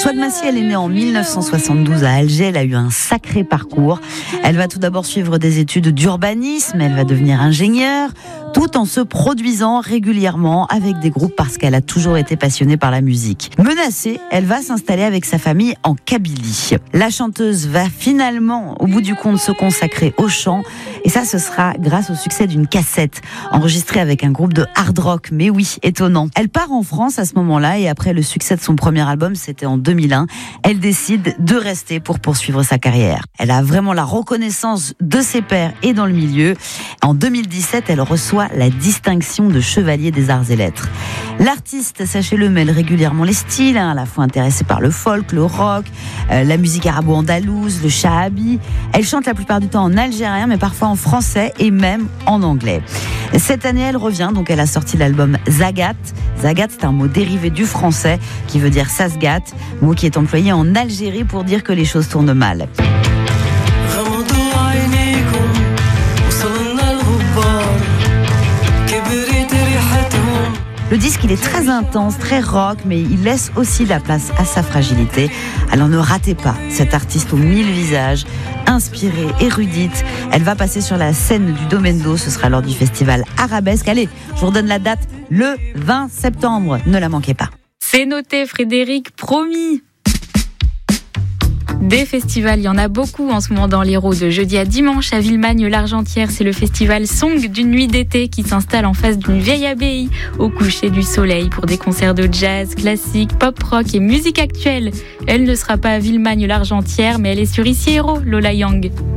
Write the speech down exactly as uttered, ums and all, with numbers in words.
Swag Massi, elle est née en dix-neuf cent soixante-douze à Alger. Elle a eu un sacré parcours. Elle va tout d'abord suivre des études d'urbanisme. Elle va devenir ingénieure, tout en se produisant régulièrement avec des groupes parce qu'elle a toujours été passionnée par la musique. Menacée, elle va s'installer avec sa famille en Kabylie. La chanteuse va finalement, au bout du compte, se consacrer au chant. Et ça, ce sera grâce au succès d'une cassette enregistrée avec un groupe de hard rock. Mais oui, étonnant. Elle part en France à ce moment-là et après le succès de son premier album, c'était en deux mille un, elle décide de rester pour poursuivre sa carrière. Elle a vraiment la reconnaissance de ses pairs et dans le milieu. En deux mille dix-sept, elle reçoit la distinction de chevalier des arts et lettres. L'artiste, sachez-le, mêle régulièrement les styles, hein, à la fois intéressée par le folk, le rock, euh, la musique arabo-andalouse, le shahabi. Elle chante la plupart du temps en algérien, mais parfois en français et même en anglais. Cette année, elle revient, donc elle a sorti l'album Zagat. Zagat, c'est un mot dérivé du français qui veut dire ça se gâte, mot qui est employé en Algérie pour dire que les choses tournent mal. Le disque, il est très intense, très rock, mais il laisse aussi la place à sa fragilité. Alors ne ratez pas cette artiste aux mille visages, inspirée, érudite. Elle va passer sur la scène du Domendo, ce sera lors du festival Arabesque. Allez, je vous redonne la date, le vingt septembre, ne la manquez pas. C'est noté, Frédéric, promis. Des festivals, il y en a beaucoup en ce moment dans l'Hérault. De jeudi à dimanche à Villemagne-l'Argentière, c'est le festival Song d'une nuit d'été qui s'installe en face d'une vieille abbaye au coucher du soleil pour des concerts de jazz, classique, pop rock et musique actuelle. Elle ne sera pas à Villemagne-l'Argentière, mais elle est sur Ici Hérault, Lola Yang.